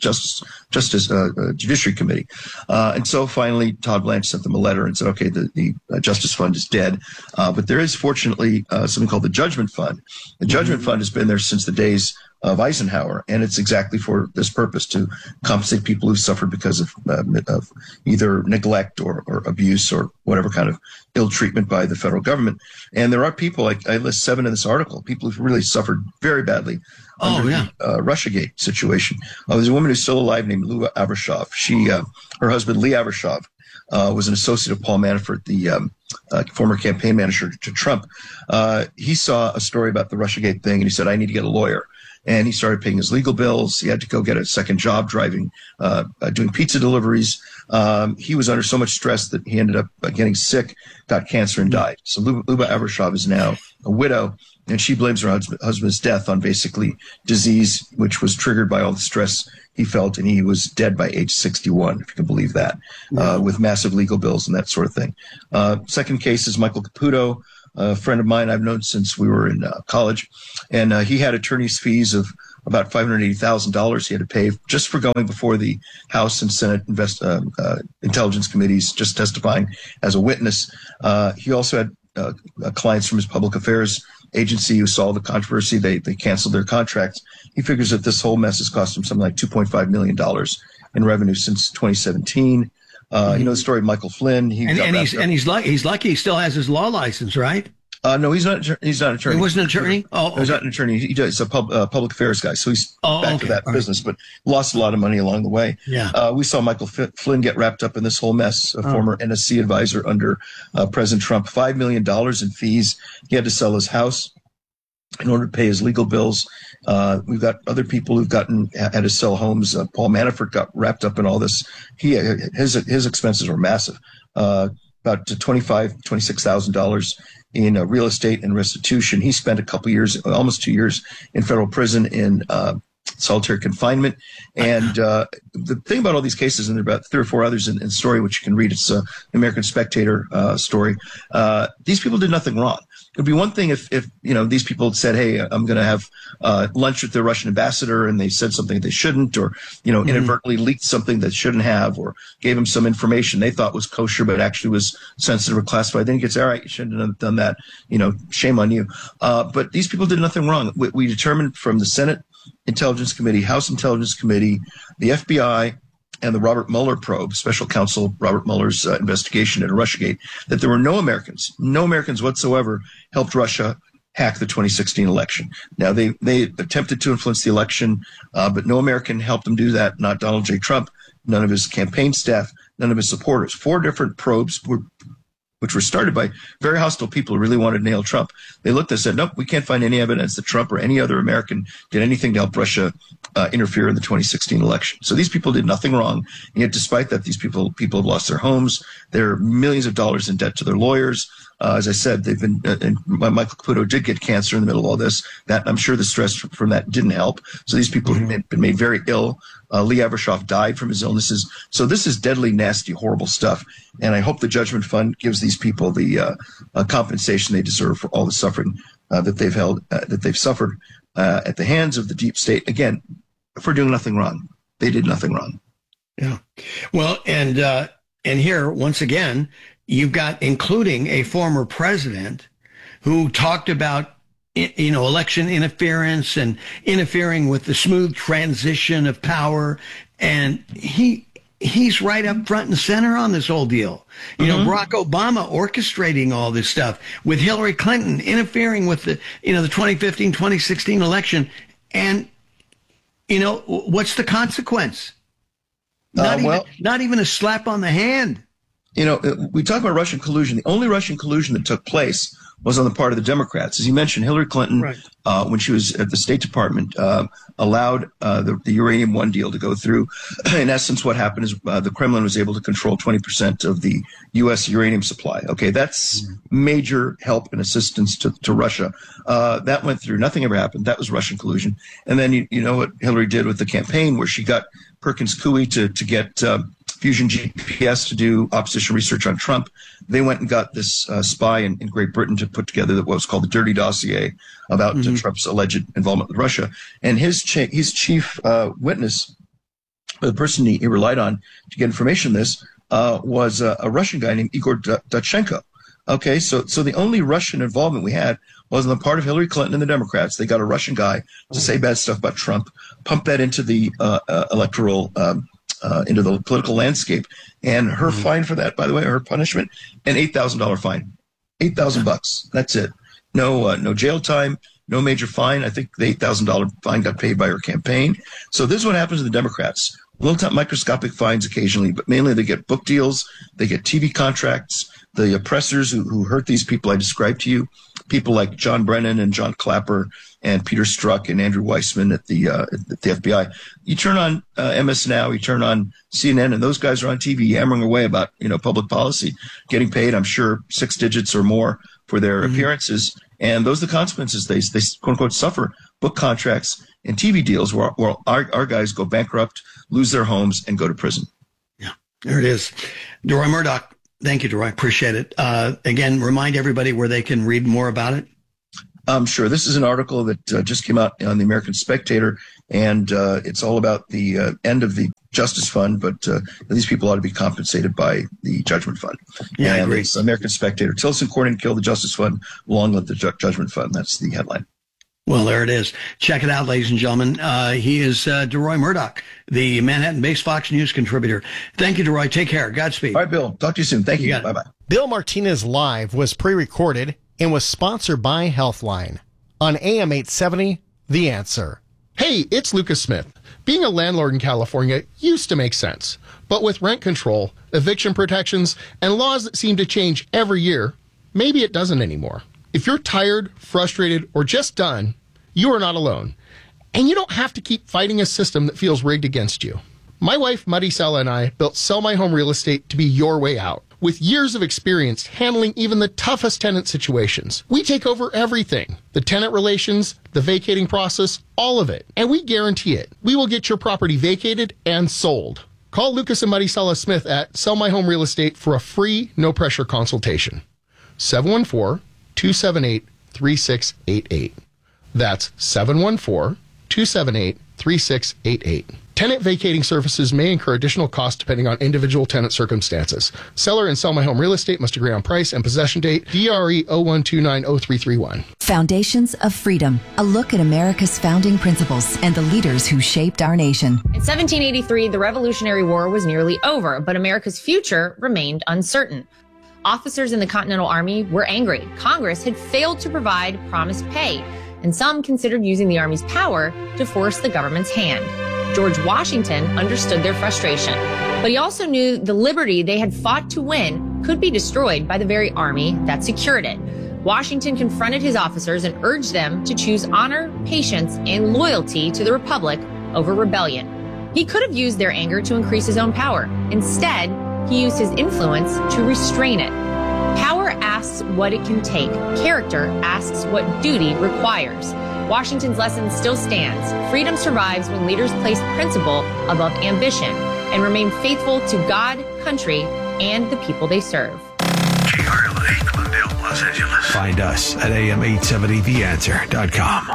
Judiciary Committee. And so finally, Todd Blanche sent them a letter and said, okay, the Justice Fund is dead. But there is fortunately something called the Judgment Fund. The Judgment Fund has been there since the days Eisenhower, and it's exactly for this purpose, to compensate people who suffered because of either neglect or abuse or whatever kind of ill treatment by the federal government. And there are people, like I list 7 in this article, people who've really suffered very badly under the Russiagate situation. There's a woman who's still alive named Lou Avershov. Her husband, Lee Avershov, was an associate of Paul Manafort, the former campaign manager to Trump. He saw a story about the Russiagate thing, and he said, I need to get a lawyer. And he started paying his legal bills. He had to go get a second job doing pizza deliveries. He was under so much stress that he ended up getting sick, got cancer, and died. So Luba Avershov is now a widow, and she blames her husband's death on basically disease, which was triggered by all the stress he felt, and he was dead by age 61, if you can believe that, with massive legal bills and that sort of thing. Second case is Michael Caputo, a friend of mine I've known since we were in college, and he had attorney's fees of about $580,000 he had to pay just for going before the House and Senate intelligence committees, just testifying as a witness. He also had clients from his public affairs agency who saw the controversy. They canceled their contracts. He figures that this whole mess has cost him something like $2.5 million in revenue since 2017. You know the story of Michael Flynn. He's lucky he still has his law license, right? No, he's not. He's not an attorney. He wasn't an attorney. Oh, okay. He's not an attorney. He's a public affairs guy, so he's back to that business. But lost a lot of money along the way. Yeah. We saw Michael Flynn get wrapped up in this whole mess. A former NSC advisor under President Trump, $5 million in fees. He had to sell his house in order to pay his legal bills. We've got other people who've had to sell homes. Paul Manafort got wrapped up in all this. His expenses were massive. About $26,000 in real estate and restitution. He spent a couple years, almost 2 years, in federal prison in solitary confinement. And the thing about all these cases, and there are about 3 or 4 others in the story, which you can read, it's an American Spectator story. These people did nothing wrong. It would be one thing if these people had said, hey, I'm going to have lunch with the Russian ambassador, and they said something they shouldn't, or, inadvertently leaked something that shouldn't have, or gave him some information they thought was kosher, but actually was sensitive or classified. Then he gets, all right, you shouldn't have done that. Shame on you. But these people did nothing wrong. We determined from the Senate Intelligence Committee, House Intelligence Committee, the FBI, and the Robert Mueller probe, special counsel Robert Mueller's investigation into Russiagate, that there were no Americans whatsoever helped Russia hack the 2016 election. Now, they attempted to influence the election, but no American helped them do that, not Donald J. Trump, none of his campaign staff, none of his supporters. 4 different probes which were started by very hostile people who really wanted to nail Trump. They looked and said, nope, we can't find any evidence that Trump or any other American did anything to help Russia interfere in the 2016 election. So these people did nothing wrong. And yet, despite that, these people have lost their homes. They're millions of dollars in debt to their lawyers. As I said, they've been, and Michael Caputo did get cancer in the middle of all this. That, I'm sure the stress from that didn't help. So these people have been made very ill. Lee Avershov died from his illnesses. So this is deadly, nasty, horrible stuff. And I hope the Judgment Fund gives these people the compensation they deserve for all the suffering that they've suffered at the hands of the deep state. Again, for doing nothing wrong. They did nothing wrong. Yeah. Well, and here, once again, you've got including a former president who talked about, election interference and interfering with the smooth transition of power. And he's right up front and center on this whole deal. Barack Obama orchestrating all this stuff with Hillary Clinton interfering with the 2015, 2016 election. And, what's the consequence? Not even a slap on the hand. We talk about Russian collusion. The only Russian collusion that took place was on the part of the Democrats. As you mentioned, Hillary Clinton, when she was at the State Department, allowed the Uranium One deal to go through. In essence, what happened is the Kremlin was able to control 20% of the U.S. uranium supply. Okay, that's major help and assistance to Russia. That went through. Nothing ever happened. That was Russian collusion. And then you know what Hillary did with the campaign, where she got Perkins Coie to get Fusion GPS to do opposition research on Trump. They went and got this spy in Great Britain to put together what was called the Dirty Dossier about Trump's alleged involvement with Russia. And his chief witness, the person he relied on to get information on this, was a Russian guy named Igor Dutchenko, Okay, so the only Russian involvement we had was on the part of Hillary Clinton and the Democrats. They got a Russian guy to say bad stuff about Trump, pump that into the electoral, into the political landscape. And her fine for that, by the way, her punishment, an $8,000 fine, $8,000. That's it. No jail time, no major fine. I think the $8,000 fine got paid by her campaign. So this is what happens to the Democrats. Little microscopic fines occasionally, but mainly they get book deals, they get TV contracts. The oppressors who hurt these people I described to you, people like John Brennan and John Clapper and Peter Strzok and Andrew Weissman at the FBI. You turn on MS Now, you turn on CNN, and those guys are on TV yammering away about public policy, getting paid, I'm sure, 6 digits or more for their appearances. And those are the consequences. They quote unquote suffer book contracts and TV deals where our guys go bankrupt, lose their homes, and go to prison. Yeah, there it is. DeRoy Murdock. Thank you, DeRoy. Appreciate it. Again, remind everybody where they can read more about it. Sure. This is an article that just came out on the American Spectator, and it's all about the end of the Justice Fund, but these people ought to be compensated by the Judgment Fund. Yeah, and I agree. It's American Spectator. Tillerson Cornyn killed the Justice Fund, long live the Judgment Fund. That's the headline. Well, there it is. Check it out, ladies and gentlemen. He is DeRoy Murdock, the Manhattan-based Fox News contributor. Thank you, DeRoy. Take care. Godspeed. All right, Bill. Talk to you soon. Thank you. Bye-bye. Bill Martinez Live was pre-recorded and was sponsored by Healthline on AM 870, The Answer. Hey, it's Lucas Smith. Being a landlord in California used to make sense. But with rent control, eviction protections, and laws that seem to change every year, maybe it doesn't anymore. If you're tired, frustrated, or just done, you are not alone. And you don't have to keep fighting a system that feels rigged against you. My wife, Maricela, and I built Sell My Home Real Estate to be your way out. With years of experience handling even the toughest tenant situations, we take over everything. The tenant relations, the vacating process, all of it. And we guarantee it. We will get your property vacated and sold. Call Lucas and Maricela Smith at Sell My Home Real Estate for a free, no-pressure consultation. 714-278-3688. That's 714-278-3688. Tenant vacating services may incur additional costs depending on individual tenant circumstances. Seller and Sell My Home Real Estate must agree on price and possession date. DRE 01290331. Foundations of Freedom. A look at America's founding principles and the leaders who shaped our nation. In 1783, the Revolutionary War was nearly over, but America's future remained uncertain. Officers in the Continental Army were angry. Congress had failed to provide promised pay, and some considered using the Army's power to force the government's hand. George Washington understood their frustration, but he also knew the liberty they had fought to win could be destroyed by the very army that secured it. Washington confronted his officers and urged them to choose honor, patience, and loyalty to the Republic over rebellion. He could have used their anger to increase his own power. Instead, he used his influence to restrain it. Power asks what it can take. Character asks what duty requires. Washington's lesson still stands. Freedom survives when leaders place principle above ambition and remain faithful to God, country, and the people they serve. KRLA, Glendale, Los Angeles. Find us at am870theanswer.com.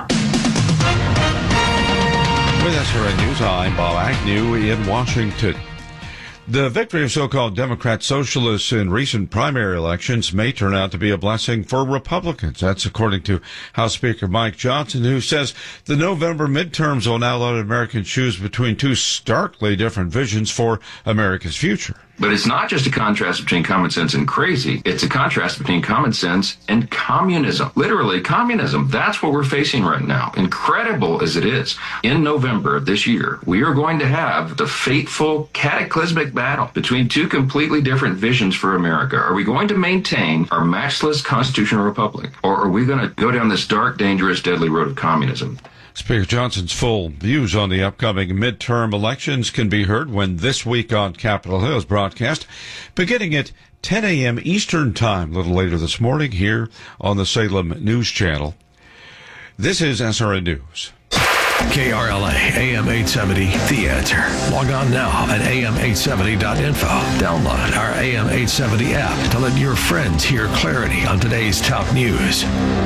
With SRN News, I'm Bob Agnew in Washington. The victory of so-called Democrat socialists in recent primary elections may turn out to be a blessing for Republicans. That's according to House Speaker Mike Johnson, who says the November midterms will now let Americans choose between two starkly different visions for America's future. But it's not just a contrast between common sense and crazy. It's a contrast between common sense and communism. Literally, communism. That's what we're facing right now. Incredible as it is. In November of this year, we are going to have the fateful, cataclysmic battle between two completely different visions for America. Are we going to maintain our matchless constitutional republic, or are we going to go down this dark, dangerous, deadly road of communism? Speaker Johnson's full views on the upcoming midterm elections can be heard when This Week on Capitol Hill is broadcast, beginning at 10 a.m. Eastern Time, a little later this morning, here on the Salem News Channel. This is SRN News. KRLA, AM 870, The Answer. Log on now at am870.info. Download our AM 870 app to let your friends hear clarity on today's top news.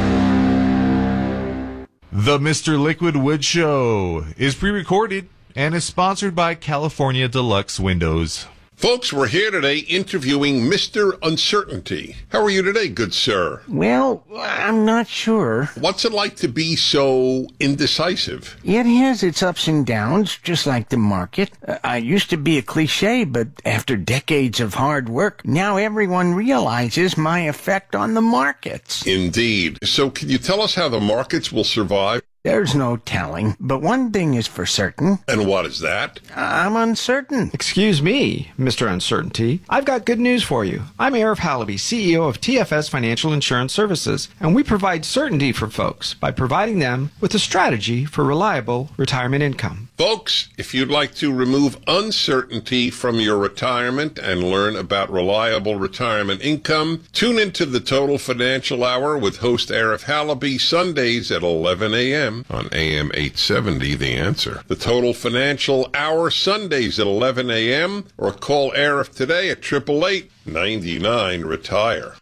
The Mr. Liquid Wood Show is pre-recorded and is sponsored by California Deluxe Windows. Folks, we're here today interviewing Mr. Uncertainty. How are you today, good sir? Well, I'm not sure. What's it like to be so indecisive? It has its ups and downs, just like the market. I used to be a cliche, but after decades of hard work, now everyone realizes my effect on the markets. Indeed. So can you tell us how the markets will survive? There's no telling, but one thing is for certain. And what is that? I'm uncertain. Excuse me, Mr. Uncertainty. I've got good news for you. I'm Arif Halaby, CEO of TFS Financial Insurance Services, and we provide certainty for folks by providing them with a strategy for reliable retirement income. Folks, if you'd like to remove uncertainty from your retirement and learn about reliable retirement income, tune into the Total Financial Hour with host Arif Halaby Sundays at 11 a.m. on AM 870, The Answer. The Total Financial Hour Sundays at 11 a.m. or call Arif today at 888-99-RETIRE.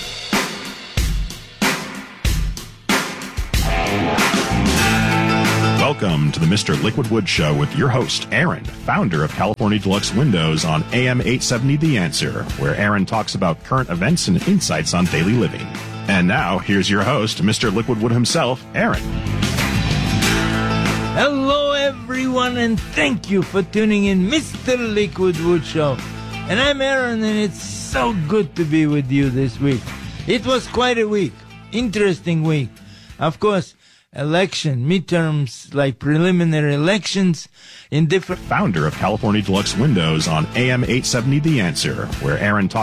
Welcome to the Mr. Liquid Wood Show with your host, Aaron, founder of California Deluxe Windows on AM 870 The Answer, where Aaron talks about current events and insights on daily living. And now, here's your host, Mr. Liquid Wood himself, Aaron. Hello, everyone, and thank you for tuning in Mr. Liquid Wood Show. And I'm Aaron, and it's so good to be with you this week. It was quite a week. Interesting week. Of course, election, midterms, like preliminary elections in different... Founder of California Deluxe Windows on AM 870 The Answer, where Aaron talks